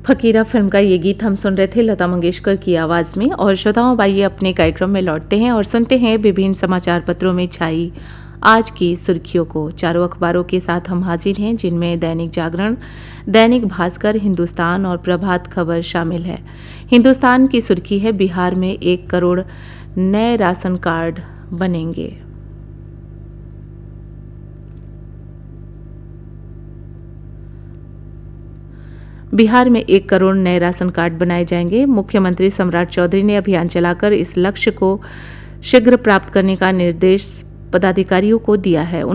फकीरा film का ये गीत हम सुन रहे थे लता मंगेशकर की आवाज़ में। और श्रोताओं, आइए अपने कार्यक्रम में लौटते हैं और सुनते हैं विभिन्न समाचार पत्रों में छाई आज की सुर्खियों को। चारों अखबारों के साथ हम हाजिर हैं, जिनमें दैनिक जागरण, दैनिक भास्कर, हिंदुस्तान और प्रभात खबर शामिल है। हिंदुस्तान की सुर्खी है, बिहार में 1 करोड़ नए राशन कार्ड बनेंगे। बिहार में 1 करोड़ नए राशन कार्ड बनाए जाएंगे। मुख्यमंत्री सम्राट चौधरी ने अभियान चलाकर इस लक्ष्य को शीघ्र प्राप्त करने का निर्देश पदाधिकारियों को दिया है।